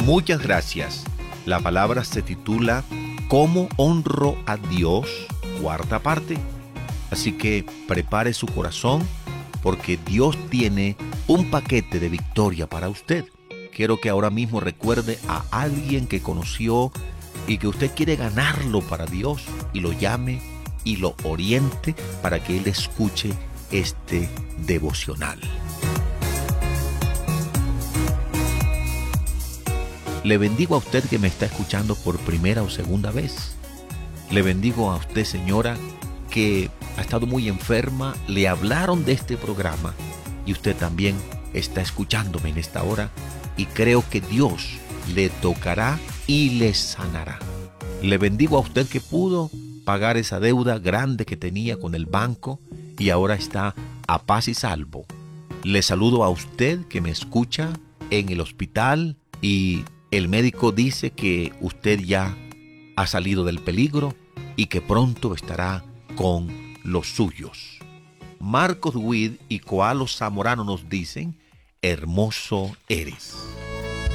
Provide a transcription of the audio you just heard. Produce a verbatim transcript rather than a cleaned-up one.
Muchas gracias. La palabra se titula ¿Cómo honro a Dios? Cuarta parte. Así que prepare su corazón porque Dios tiene un paquete de victoria para usted. Quiero que ahora mismo recuerde a alguien que conoció y que usted quiere ganarlo para Dios y lo llame y lo oriente para que él escuche este devocional. Le bendigo a usted que me está escuchando por primera o segunda vez. Le bendigo a usted, señora, que ha estado muy enferma, le hablaron de este programa y usted también está escuchándome en esta hora y creo que Dios le tocará y le sanará. Le bendigo a usted que pudo pagar esa deuda grande que tenía con el banco y ahora está a paz y salvo. Le saludo a usted que me escucha en el hospital y el médico dice que usted ya ha salido del peligro y que pronto estará con los suyos. Marcos Witt y Koalo Zamorano nos dicen, hermoso eres.